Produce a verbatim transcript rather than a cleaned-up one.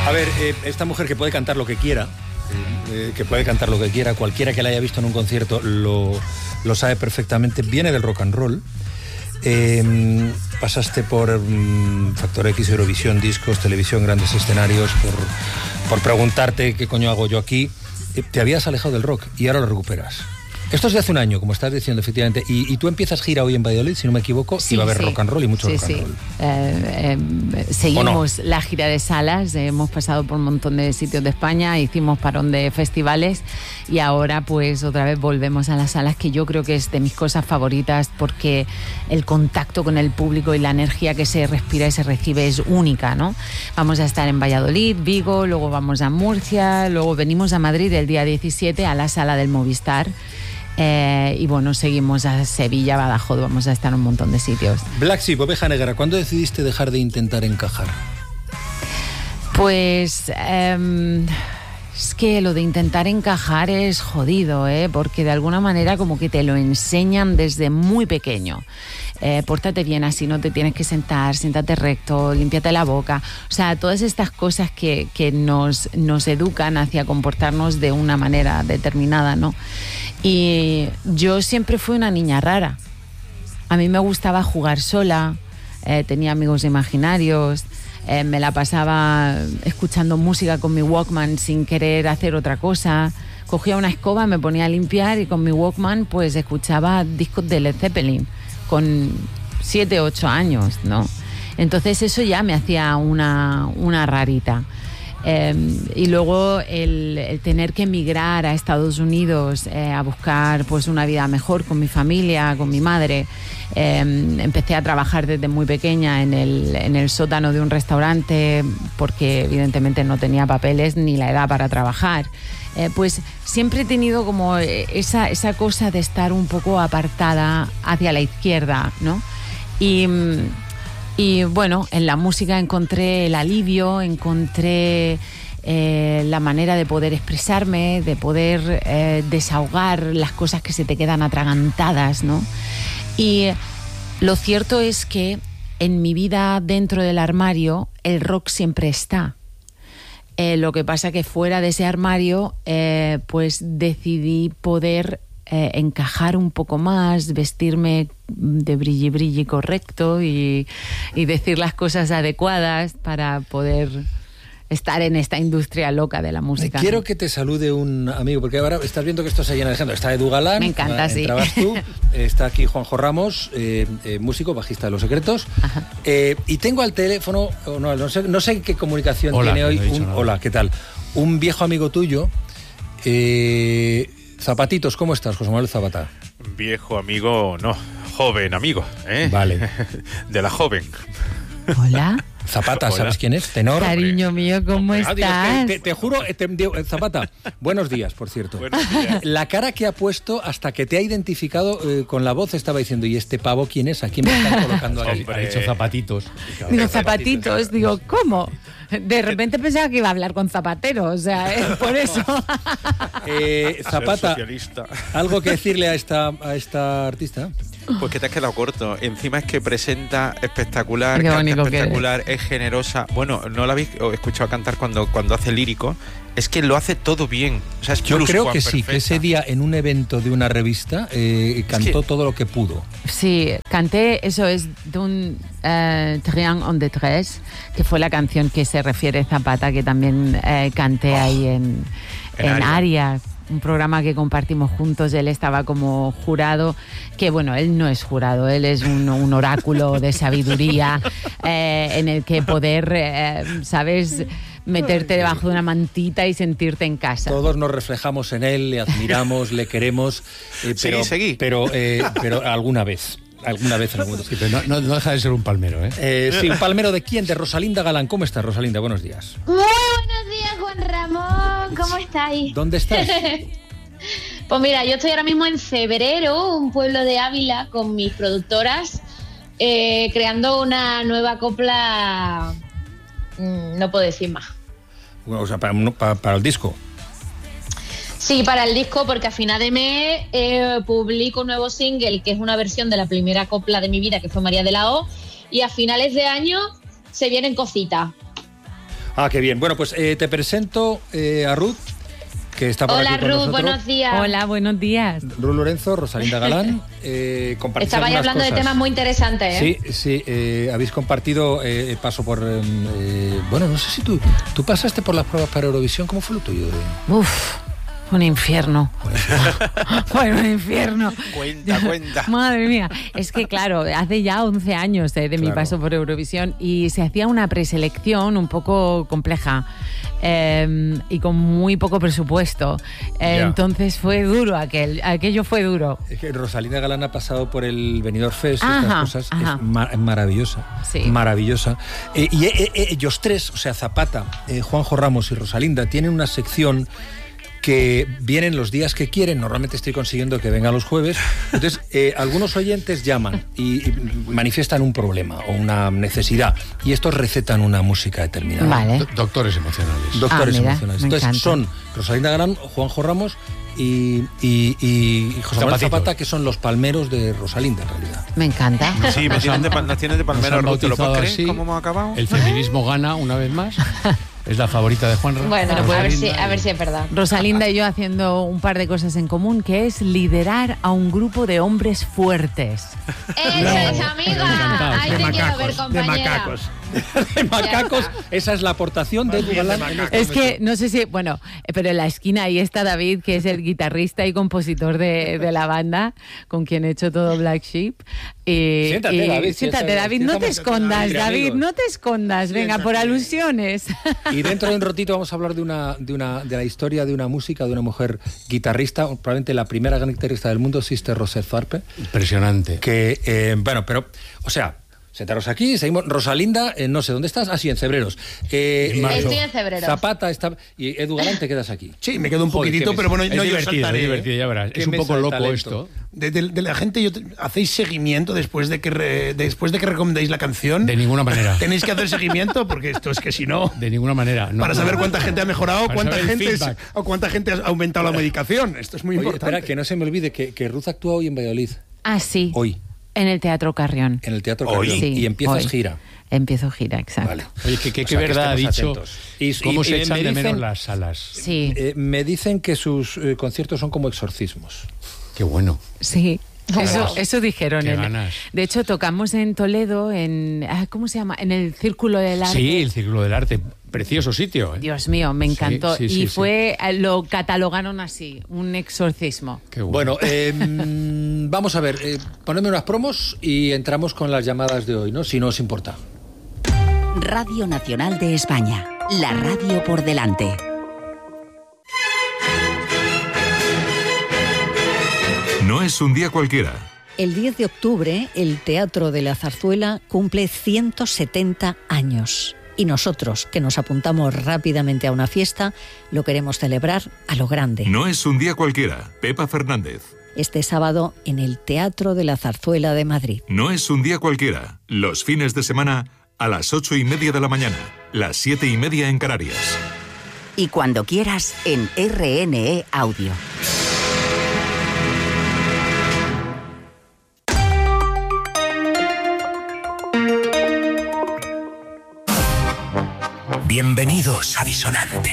A ver, eh, esta mujer que puede cantar lo que quiera, eh, que puede cantar lo que quiera, cualquiera que la haya visto en un concierto lo, lo sabe perfectamente, viene del rock and roll. Eh, pasaste por um, Factor X, Eurovisión, discos, televisión, grandes escenarios, por, por preguntarte qué coño hago yo aquí. Eh, te habías alejado del rock y ahora lo recuperas. Esto es de hace un año, como estás diciendo, efectivamente. Y, y tú empiezas gira hoy en Valladolid, si no me equivoco, sí, y va a haber sí. rock and roll y mucho sí, rock and sí. roll. Eh, eh, seguimos no? la gira de salas, eh, hemos pasado por un montón de sitios de España, hicimos parón de festivales y ahora pues otra vez volvemos a las salas, que yo creo que es de mis cosas favoritas porque el contacto con el público y la energía que se respira y se recibe es única, ¿no? Vamos a estar en Valladolid, Vigo, luego vamos a Murcia, luego venimos a Madrid el día diecisiete a la sala del Movistar. Eh, y bueno, seguimos a Sevilla, Badajoz, vamos a estar en un montón de sitios. Black Sheep, Oveja Negra, ¿cuándo decidiste dejar de intentar encajar? Pues eh, es que lo de intentar encajar es jodido, ¿eh? Porque de alguna manera como que te lo enseñan desde muy pequeño. Eh, pórtate bien, así no te tienes que sentar, siéntate recto, límpiate la boca. O sea, todas estas cosas que, que nos, nos educan hacia comportarnos de una manera determinada, ¿no? Y yo siempre fui una niña rara. A mí me gustaba jugar sola, eh, tenía amigos imaginarios, eh, me la pasaba escuchando música con mi Walkman sin querer hacer otra cosa. Cogía una escoba, me ponía a limpiar y con mi Walkman pues escuchaba discos de Led Zeppelin con siete, ocho años, ¿no? Entonces eso ya me hacía una, una rarita. Eh, y luego el, el tener que emigrar a Estados Unidos eh, a buscar pues una vida mejor con mi familia, con mi madre. Eh, empecé a trabajar desde muy pequeña en el, en el sótano de un restaurante porque evidentemente no tenía papeles ni la edad para trabajar. Eh, pues siempre he tenido como esa, esa cosa de estar un poco apartada hacia la izquierda, ¿no? Y... Y bueno, en la música encontré el alivio, encontré eh, la manera de poder expresarme, de poder eh, desahogar las cosas que se te quedan atragantadas, ¿no? Y lo cierto es que en mi vida dentro del armario el rock siempre está. Eh, lo que pasa que fuera de ese armario eh, pues decidí poder Eh, encajar un poco más, vestirme de brilli brilli correcto y, y decir las cosas adecuadas para poder estar en esta industria loca de la música. Quiero ¿no? que te salude un amigo, porque ahora estás viendo que esto se llena de gente. Está Edu Galán, me encanta, sí. Entrabas tú, está aquí Juanjo Ramos, eh, eh, músico, bajista de Los Secretos. Eh, y tengo al teléfono, oh, no, no, sé, no sé qué comunicación hola, tiene hoy. No Un, hola, ¿qué tal? Un viejo amigo tuyo. Eh, Zapatitos, ¿cómo estás, José Manuel Zapata? Viejo amigo, no, joven amigo, ¿eh? Vale. De la joven. Hola. Zapata, ¿sabes Hola. quién es? Tenor. Cariño mío, ¿cómo ah, estás? Digo, te, te, te juro, te, te, Zapata, buenos días, por cierto. Buenos días. La cara que ha puesto hasta que te ha identificado eh, con la voz estaba diciendo, ¿y este pavo quién es? ¿A quién me están colocando aquí? Hombre. Ha dicho Zapatitos. Digo, Zapatitos, digo, ¿cómo? De repente pensaba que iba a hablar con Zapatero, o sea, es por eso. Eh, Zapata, ¿algo que decirle a esta, a esta artista? Pues que te has quedado corto. Encima es que presenta espectacular, Qué canta bonito espectacular, es generosa. Bueno, no la habéis escuchado cantar cuando, cuando hace lírico. Es que lo hace todo bien. O sea, es Yo creo que sí, perfecta. que ese día en un evento de una revista eh, cantó es que... todo lo que pudo. Sí, canté, eso es d'un uh, Triangle en détresse, que fue la canción que se refiere Zapata, que también eh, canté oh, ahí en, en, en Arias. Un programa que compartimos juntos. Él estaba como jurado, que bueno, él no es jurado, él es un, un oráculo de sabiduría eh, en el que poder, eh, ¿sabes?, meterte debajo de una mantita y sentirte en casa. Todos nos reflejamos en él, le admiramos, le queremos, eh, pero, seguí, seguí. pero, eh, pero alguna vez. Alguna vez en algún momento. Sí, pero no, no, no deja de ser un palmero, ¿eh? ¿eh? Sí, un palmero de quién? De Rosalinda Galán. ¿Cómo estás, Rosalinda? Buenos días. Muy buenos días, Juan Ramón. ¿Cómo estáis? ¿Dónde estás? Pues mira, yo estoy ahora mismo en Febrero, un pueblo de Ávila, con mis productoras, eh, creando una nueva copla. Mm, no puedo decir más. Bueno, o sea, para, para, para el disco. Sí, para el disco, porque a final de mes eh, publico un nuevo single, que es una versión de la primera copla de mi vida, que fue María de la O, y a finales de año se vienen cositas. Ah, qué bien. Bueno, pues eh, te presento eh, a Ruth, que está por Hola aquí con Ruth, nosotros. buenos días. Hola, buenos días. Ruth Lorenzo, Rosalinda Galán. Eh, compartís Estabais algunas hablando de cosas. temas muy interesantes, ¿eh? Sí, sí, eh, habéis compartido eh, paso por... Eh, bueno, no sé si tú... ¿Tú pasaste por las pruebas para Eurovisión? ¿Cómo fue lo tuyo? Uf, un infierno. Fue un infierno. Cuenta, cuenta. Madre mía. Es que, claro, hace ya once años de, de mi Claro. paso por Eurovisión y se hacía una preselección un poco compleja eh, y con muy poco presupuesto. Eh, Ya. Entonces fue duro aquel. Aquello fue duro. Es que Rosalinda Galán ha pasado por el Benidorm Fest, Ajá, estas cosas, ajá. es ma- maravillosa, Sí. maravillosa. Eh, y eh, eh, ellos tres, o sea, Zapata, eh, Juanjo Ramos y Rosalinda, tienen una sección que vienen los días que quieren. Normalmente estoy consiguiendo que vengan los jueves. Entonces, eh, algunos oyentes llaman y, y manifiestan un problema o una necesidad y estos recetan una música determinada. Vale. Do- doctores emocionales. Doctores Ah, mira, emocionales. me Entonces, encanta. son Rosalinda Galán, Juanjo Ramos y, y, y José Manuel Zapatitos. Zapata, que son los palmeros de Rosalinda, en realidad. Me encanta. Sí, me tienen de, pa- nos tienen de Nos palmero, han Ruth, ¿te lo puedes bautizado creer? así. ¿Cómo hemos acabado? El feminismo gana una vez más. Es la favorita de Juanra. Bueno, a ver, Rosalinda si, a y- ver si es verdad. Rosalinda y yo haciendo un par de cosas en común, que es liderar a un grupo de hombres fuertes. ¡Eso es, amiga! Encantados. Ahí De te quiero ver, macacos, de compañera. macacos. De macacos, esa es la aportación de Edu Galán en este Es que momento. no sé si, bueno, eh, pero en la esquina ahí está David, que es el guitarrista y compositor de, de la banda, con quien he hecho todo Black Sheep. Y, Siéntate, y- David, si siéntate, estamos- David, si no te estamos escondas, entre David, amigos. no te escondas, venga, por alusiones. Y dentro de un ratito vamos a hablar de una, de una de la historia de una música, de una mujer guitarrista, probablemente la primera gran guitarrista del mundo, Sister Rosette Tharpe, Impresionante. que, eh, bueno, pero, o sea, sentaros aquí, seguimos. Rosalinda, eh, no sé dónde estás, así en Cebreros. Eh, En marzo. Estoy en Cebreros. Zapata está, y Edu Galán, te quedas aquí. Sí, me quedo un Joder, poquitito, qué pero bueno, mesa. no, es yo divertido, saltaré, es ¿eh? divertido, ya verás. Qué Es un mesa poco de loco talento. esto. De, de- de la gente, yo te- ¿hacéis seguimiento después de que re- después de que recomendéis la canción? De ninguna manera. ¿Tenéis que hacer seguimiento? Porque esto es que si no... De ninguna manera. no. Para saber cuánta gente ha mejorado Para cuánta saber el gente es- feedback. o cuánta gente ha aumentado la medicación. Esto es muy Oye, importante. espera, que no se me olvide que, que Ruth actúa hoy en Valladolid, Ah, sí. hoy, En el Teatro Carrión. en el Teatro Hoy. Carrión, Sí, y empiezas hoy. gira. Empiezo gira, exacto. Vale. Oye, que, que, O que sea, que verdad ha estemos dicho. atentos. Y- ¿Cómo y- se y echan me de dicen- menos las salas? Sí, Eh, me dicen que sus eh, conciertos son como exorcismos. Qué bueno. sí. Eso, eso dijeron. Qué en- ganas. de hecho, tocamos en Toledo, en ah, ¿cómo se llama? En el Círculo del Arte. Sí, el Círculo del Arte. Precioso sitio. ¿eh? Dios mío, me encantó. Sí, sí, y sí, fue, eh, lo catalogaron así, un exorcismo. Qué bueno. Bueno, eh, mm, vamos a ver, eh, ponedme unas promos y entramos con las llamadas de hoy, ¿no? Si no os importa. Radio Nacional de España. La radio por delante. No es un día cualquiera. El diez de octubre, el Teatro de la Zarzuela cumple ciento setenta años. Y nosotros, que nos apuntamos rápidamente a una fiesta, lo queremos celebrar a lo grande. No es un día cualquiera. Pepa Fernández. Este sábado, en el Teatro de la Zarzuela de Madrid. No es un día cualquiera. Los fines de semana a las ocho y media de la mañana. Las siete y media en Canarias. Y cuando quieras en R N E Audio. Bienvenidos a Disonantes.